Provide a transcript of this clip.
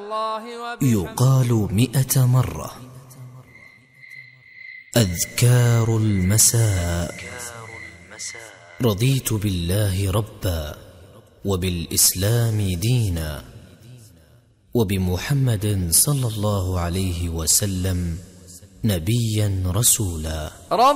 يقال 100 مرة. أذكار المساء. رضيت بالله ربا وبالإسلام دينا وبمحمد صلى الله عليه وسلم نبيا رسولا.